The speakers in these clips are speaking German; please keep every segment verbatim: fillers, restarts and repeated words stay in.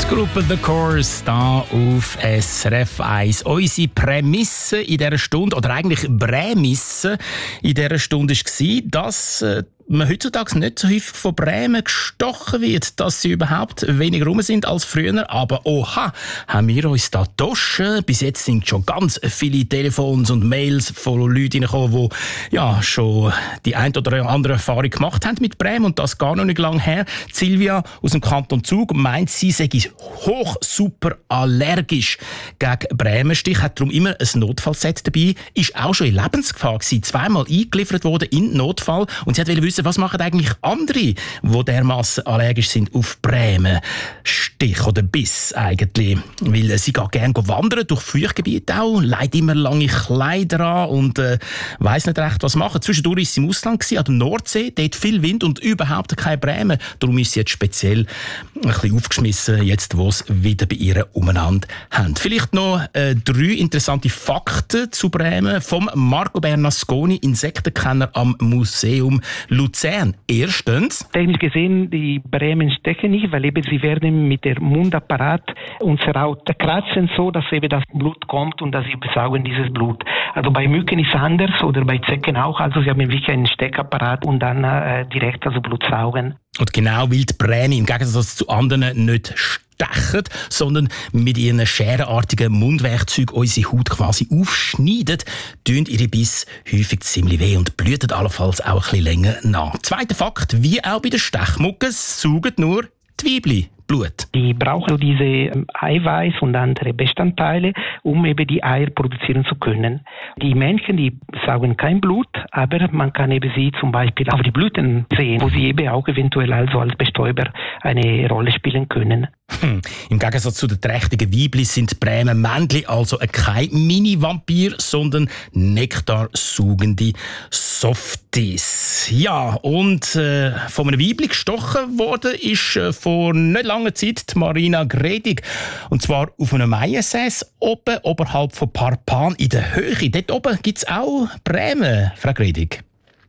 Gruppe The Course da auf S R F eins. Unsere Prämisse in dieser Stunde, oder eigentlich Prämisse in dieser Stunde war, dass äh, man heutzutage nicht so häufig von Bremen gestochen wird, dass sie überhaupt weniger rum sind als früher. Aber oha, haben wir uns da getauscht. Bis jetzt sind schon ganz viele Telefons und Mails von Leuten reingekommen, die ja, schon die ein oder andere Erfahrung gemacht haben mit Bremen und das gar noch nicht lange her. Silvia aus dem Kanton Zug meint, sie sei hoch super allergisch gegen Bremenstich, hat darum immer ein Notfallset dabei, ist auch schon in Lebensgefahr gewesen, zweimal eingeliefert worden in Notfall und sie wollte wissen, was machen eigentlich andere, die dermassen allergisch sind auf Bremenstich oder Biss eigentlich. Weil äh, sie geht gerne wandern durch Feuchtgebiete auch, legt immer lange Kleider an und äh, weiss nicht recht, was machen. Zwischendurch war sie im Ausland gewesen, an der Nordsee, dort viel Wind und überhaupt keine Bremen. Darum ist sie jetzt speziell ein bisschen aufgeschmissen, jetzt wo es wieder bei ihr umeinander haben. Vielleicht noch äh, drei interessante Fakten zu Bremen vom Marco Bernasconi, Insektenkenner am Museum Luzern. Erstens. Technisch gesehen, die Bremen stechen nicht, weil eben sie werden mit dem Mundapparat unsere Haut kratzen, so dass eben das Blut kommt und dass sie besaugen dieses Blut. Also bei Mücken ist es anders oder bei Zecken auch. Also sie haben wirklich einen Steckapparat und dann äh, direkt also Blut saugen. Und genau weil die Bremen im Gegensatz zu anderen nicht stechen, sondern mit ihren scherenartigen Mundwerkzeugen unsere Haut quasi aufschneiden, tun ihre Biss häufig ziemlich weh und blüten allenfalls auch ein bisschen länger nach. Zweiter Fakt, wie auch bei den Stechmucken, saugen nur die Weibli Blut. Die brauchen diese Eiweiß und andere Bestandteile, um eben die Eier produzieren zu können. Die Männchen, die saugen kein Blut, aber man kann eben sie zum Beispiel auf die Blüten sehen, wo sie eben auch eventuell also als Bestäuber eine Rolle spielen können. Hm. Im Gegensatz zu den trächtigen Weibli sind Bremen Männchen also kein Mini-Vampir, sondern nektarsaugende Softies. Ja, und äh, von einem Weibli gestochen worden ist äh, vor nicht langer Zeit die Marina Gredig. Und zwar auf einem Maiensäß oben, oberhalb von Parpan in der Höhe. Dort oben gibt es auch Bremen, Frau Gredig.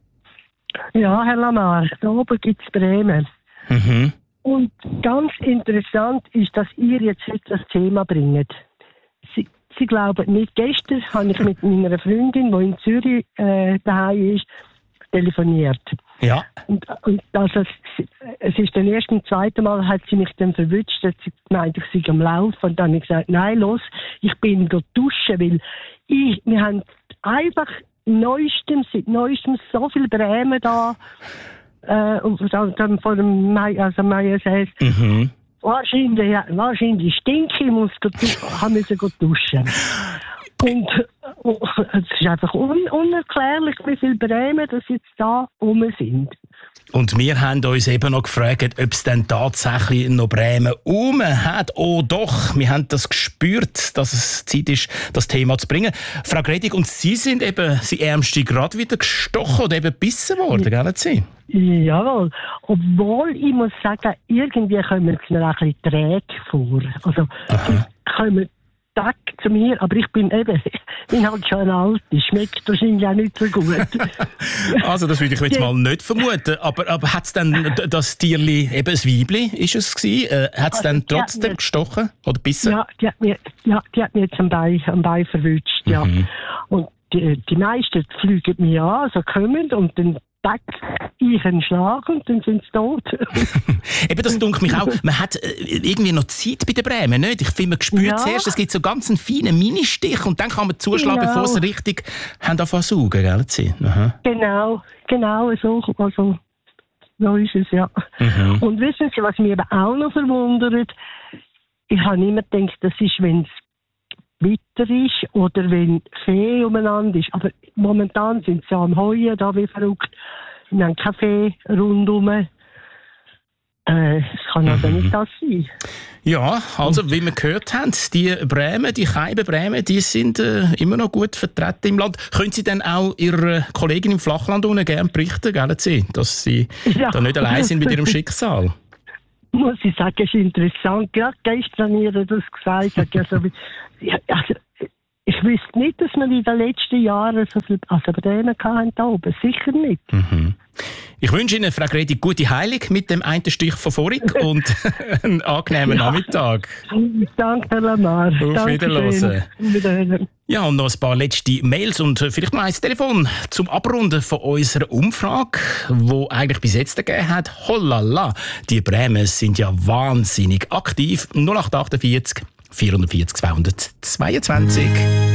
Ja, Herr Lamar, da oben gibt es Bremen. Mhm. Und ganz interessant ist, dass ihr jetzt das Thema bringt. Sie, Sie glauben nicht, gestern habe ich mit meiner Freundin, die in Zürich äh, daheim ist, telefoniert. Ja. Und, und also, es ist dann erst im zweiten Mal, hat sie mich dann verwünscht, hat sie gemeint, ich sei am Laufen. Und dann habe ich gesagt, nein, los, ich bin dort duschen, weil ich, wir haben einfach neuestem, seit neuestem so viel Bremen da. Äh, und dann vor dem Mai, also Mai heißt, mhm. wahrscheinlich, ja, wahrscheinlich stinke ich, muss haben müssen duschen. Und uh, es ist einfach un- unerklärlich, wie viele Bremen das jetzt da rum sind. Und wir haben uns eben noch gefragt, ob es denn tatsächlich noch Bremen rum hat. Oh doch, wir haben das gespürt, dass es Zeit ist, das Thema zu bringen. Frau Gredig, und Sie sind eben, Sie Ärmste, gerade wieder gestochen oder eben gebissen worden, ja. gell Sie? Jawohl. Obwohl, ich muss sagen, irgendwie kommen es mir auch ein bisschen träge vor. Also, sie kommen Tag zu mir, aber ich bin eben, ich bin halt schon alt, die schmeckt wahrscheinlich auch nicht so gut. Also das würde ich jetzt mal nicht vermuten, aber, aber hat es dann das Tierli, eben ein Weibli ist es gewesen, äh, hat es also, dann trotzdem mir, gestochen oder gebissen? Ja, die hat mir, ja, die hat mir jetzt am Bein, am Bein verwünscht, ja. Mhm. Und die, die meisten fliegen mir an, so kommen und dann Back, ich einen Schlag und dann sind sie tot. Eben, das dunkelt mich auch. Man hat äh, irgendwie noch Zeit bei den Bremen, nicht? Ich finde, man spürt ja. zuerst, es gibt so ganz einen feinen Ministich und dann kann man zuschlagen, genau. bevor sie richtig haben angefangen zu saugen, gell? Aha. Genau, genau so, also, so ist es, ja. Mhm. Und wissen Sie, was mich eben auch noch verwundert? Ich habe immer gedacht, das ist, wenn es Witter ist oder wenn Fee umeinander ist. Aber momentan sind sie am Heuen, da wie verrückt. Wir haben kein Fee rundum. Äh, es kann also mhm. nicht das sein. Ja, also wie wir gehört haben, die Bremen, die Keiben Bremen, die sind äh, immer noch gut vertreten im Land. Können Sie denn auch Ihrer Kollegin im Flachland unten gerne berichten, gell, Sie, dass Sie ja. da nicht allein sind mit Ihrem Schicksal? Muss ich sagen, ist interessant. Gerade gestern, ihr das gesagt hat, also, ja, also, ich wüsste nicht, dass wir in den letzten Jahren so viel also Bremen hatten da oben. Sicher nicht. Mhm. Ich wünsche Ihnen, Frau Gredi, gute Heilung mit dem einen Stich von vorhin und einen angenehmen ja. Nachmittag. Danke, Herr Lamar. Auf Wiederhören. Wiederhören. Ja, und noch ein paar letzte Mails und vielleicht mal ein Telefon zum Abrunden von unserer Umfrage, die eigentlich bis jetzt gegeben hat. Hollala, die Bremen sind ja wahnsinnig aktiv. null acht acht vier vierundvierzig zweihundertzweiundzwanzig.